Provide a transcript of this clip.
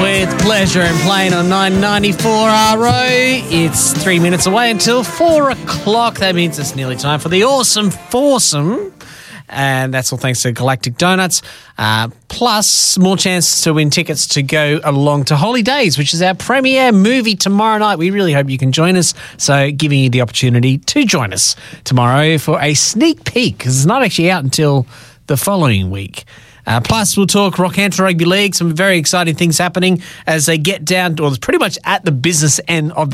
with Pleasure and Playing on 994 RO. It's 3 minutes away until 4 o'clock. That means it's nearly time for the Awesome Foursome. And that's all thanks to Galactic Donuts. Plus, more chance to win tickets to go along to Holy Days, which is our premiere movie tomorrow night. We really hope you can join us. So giving you the opportunity to join us tomorrow for a sneak peek, because it's not actually out until the following week. Plus, we'll talk Rockhampton Rugby League, some very exciting things happening as they get down, or pretty much at the business end of